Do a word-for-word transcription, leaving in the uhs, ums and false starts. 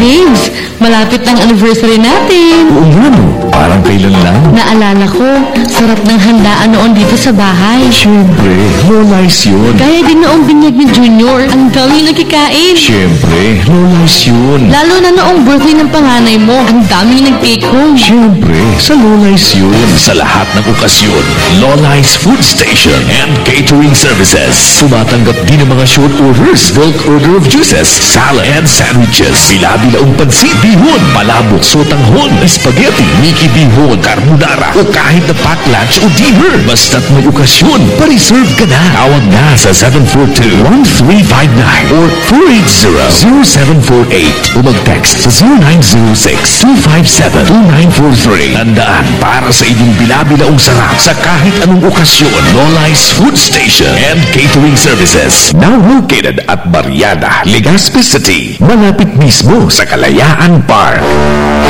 Babes, malapit ng anniversary natin. Oo nga no, parang kailan lang. Naalala ko, sarap ng handaan noon dito sa bahay. Siyempre, Lola's yun. Gaya din noong binyag ni Junior, ang daming nagkikain. Siyempre, Lola's yun. Lalo na noong birthday ng panganay mo, ang daming nag-take home. Siyempre, sa Lola's yun. Sa lahat ng okasyon, Lola's Food Station and Catering Services. Tumatanggap din ng mga short orders, bulk order of juices, salad and sandwiches, bilabilaong pansit, bihon, palabok, sotanghon, spaghetti, Mickey bihon, carbonara, o kahit na pack lunch o dinner. Basta't may okasyon, pa-reserve ka na. Tawag na sa seven four two, one three five nine or four eight zero, zero seven four eight o mag-text sa zero nine zero six, two five seven, two nine four three. Tandaan, para sa inyong bilabilaong sarap sa kahit anong okasyon, Lola's Food Station and Catering Services. Now located at Barriada, Legazpi City, malapit mismo sa Kalayaan Park.